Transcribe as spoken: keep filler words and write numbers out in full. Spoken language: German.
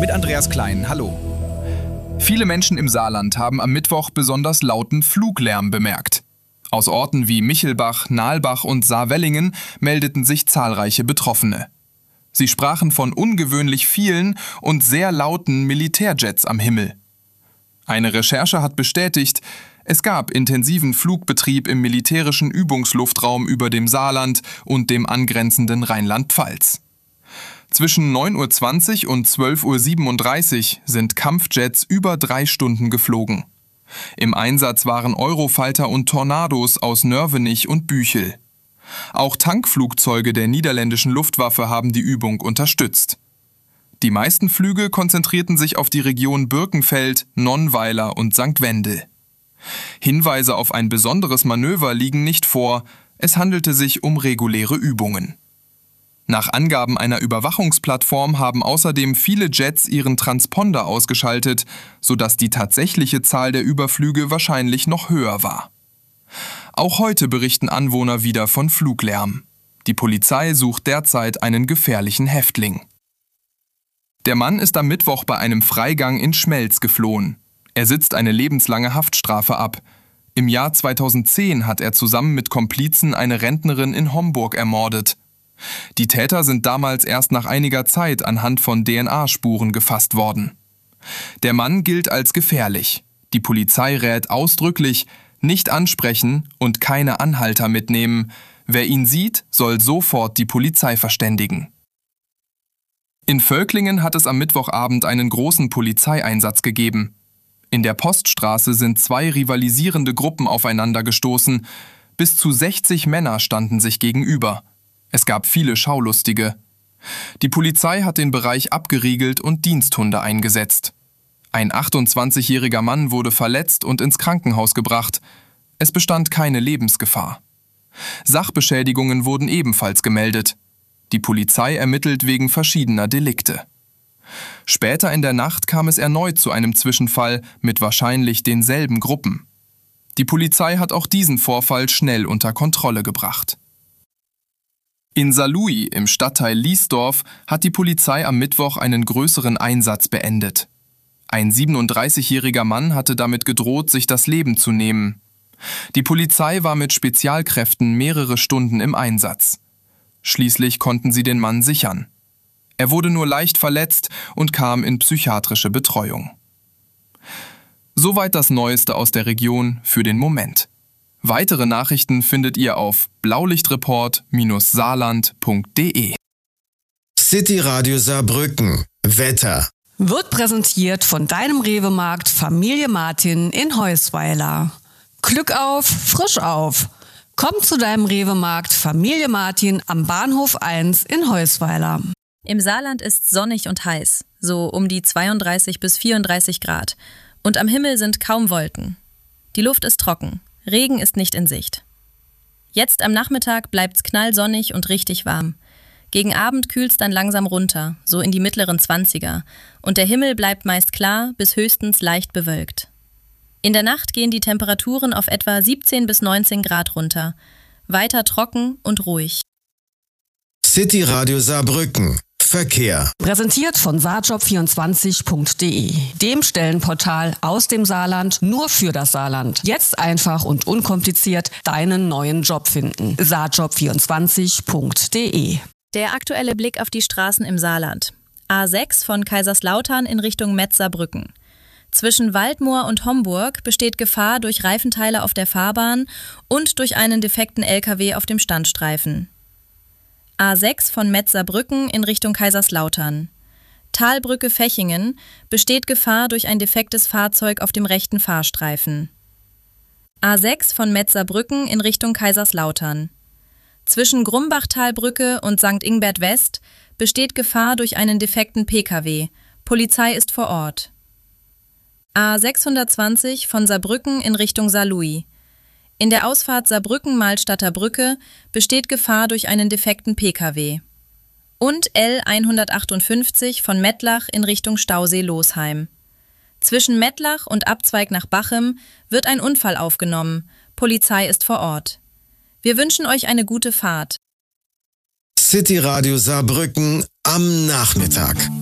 mit Andreas Klein. Hallo. Viele Menschen im Saarland haben am Mittwoch besonders lauten Fluglärm bemerkt. Aus Orten wie Michelbach, Nalbach und Saarwellingen meldeten sich zahlreiche Betroffene. Sie sprachen von ungewöhnlich vielen und sehr lauten Militärjets am Himmel. Eine Recherche hat bestätigt, es gab intensiven Flugbetrieb im militärischen Übungsluftraum über dem Saarland und dem angrenzenden Rheinland-Pfalz. Zwischen neun Uhr zwanzig und zwölf Uhr siebenunddreißig sind Kampfjets über drei Stunden geflogen. Im Einsatz waren Eurofighter und Tornados aus Nörvenich und Büchel. Auch Tankflugzeuge der niederländischen Luftwaffe haben die Übung unterstützt. Die meisten Flüge konzentrierten sich auf die Region Birkenfeld, Nonnweiler und Sankt Wendel. Hinweise auf ein besonderes Manöver liegen nicht vor, es handelte sich um reguläre Übungen. Nach Angaben einer Überwachungsplattform haben außerdem viele Jets ihren Transponder ausgeschaltet, sodass die tatsächliche Zahl der Überflüge wahrscheinlich noch höher war. Auch heute berichten Anwohner wieder von Fluglärm. Die Polizei sucht derzeit einen gefährlichen Häftling. Der Mann ist am Mittwoch bei einem Freigang in Schmelz geflohen. Er sitzt eine lebenslange Haftstrafe ab. Im Jahr zweitausendzehn hat er zusammen mit Komplizen eine Rentnerin in Homburg ermordet. Die Täter sind damals erst nach einiger Zeit anhand von D N A-Spuren gefasst worden. Der Mann gilt als gefährlich. Die Polizei rät ausdrücklich, nicht ansprechen und keine Anhalter mitnehmen. Wer ihn sieht, soll sofort die Polizei verständigen. In Völklingen hat es am Mittwochabend einen großen Polizeieinsatz gegeben. In der Poststraße sind zwei rivalisierende Gruppen aufeinander gestoßen. Bis zu sechzig Männer standen sich gegenüber. Es gab viele Schaulustige. Die Polizei hat den Bereich abgeriegelt und Diensthunde eingesetzt. Ein achtundzwanzigjähriger Mann wurde verletzt und ins Krankenhaus gebracht. Es bestand keine Lebensgefahr. Sachbeschädigungen wurden ebenfalls gemeldet. Die Polizei ermittelt wegen verschiedener Delikte. Später in der Nacht kam es erneut zu einem Zwischenfall mit wahrscheinlich denselben Gruppen. Die Polizei hat auch diesen Vorfall schnell unter Kontrolle gebracht. In Saarlouis im Stadtteil Liesdorf hat die Polizei am Mittwoch einen größeren Einsatz beendet. Ein siebenunddreißigjähriger Mann hatte damit gedroht, sich das Leben zu nehmen. Die Polizei war mit Spezialkräften mehrere Stunden im Einsatz. Schließlich konnten sie den Mann sichern. Er wurde nur leicht verletzt und kam in psychiatrische Betreuung. Soweit das Neueste aus der Region für den Moment. Weitere Nachrichten findet ihr auf blaulichtreport Bindestrich saarland Punkt de. City Radio Saarbrücken. Wetter. Wird präsentiert von deinem Rewe-Markt Familie Martin in Heusweiler. Glück auf, frisch auf. Komm zu deinem Rewe-Markt Familie Martin am Bahnhof eins in Heusweiler. Im Saarland ist sonnig und heiß, so um die zweiunddreißig bis vierunddreißig Grad. Und am Himmel sind kaum Wolken. Die Luft ist trocken. Regen ist nicht in Sicht. Jetzt am Nachmittag bleibt's knallsonnig und richtig warm. Gegen Abend kühlt's dann langsam runter, so in die mittleren Zwanziger. Und der Himmel bleibt meist klar bis höchstens leicht bewölkt. In der Nacht gehen die Temperaturen auf etwa siebzehn bis neunzehn Grad runter. Weiter trocken und ruhig. City Radio Saarbrücken. Verkehr. Präsentiert von saarjob vierundzwanzig Punkt de, dem Stellenportal aus dem Saarland nur für das Saarland. Jetzt einfach und unkompliziert deinen neuen Job finden. saarjob vierundzwanzig Punkt de. Der aktuelle Blick auf die Straßen im Saarland. A sechs von Kaiserslautern in Richtung Metz-Saarbrücken. Zwischen Waldmoor und Homburg besteht Gefahr durch Reifenteile auf der Fahrbahn und durch einen defekten L K W auf dem Standstreifen. A sechs von Metz-Saarbrücken in Richtung Kaiserslautern. Talbrücke Fechingen besteht Gefahr durch ein defektes Fahrzeug auf dem rechten Fahrstreifen. A sechs von Metz-Saarbrücken in Richtung Kaiserslautern. Zwischen Grumbachtalbrücke und Sankt Ingbert West besteht Gefahr durch einen defekten P K W. Polizei ist vor Ort. A sechshundertzwanzig von Saarbrücken in Richtung Saarlouis. In der Ausfahrt Saarbrücken-Malstadter Brücke besteht Gefahr durch einen defekten P K W. Und L hundertachtundfünfzig von Mettlach in Richtung Stausee-Losheim. Zwischen Mettlach und Abzweig nach Bachem wird ein Unfall aufgenommen. Polizei ist vor Ort. Wir wünschen euch eine gute Fahrt. City Radio Saarbrücken am Nachmittag.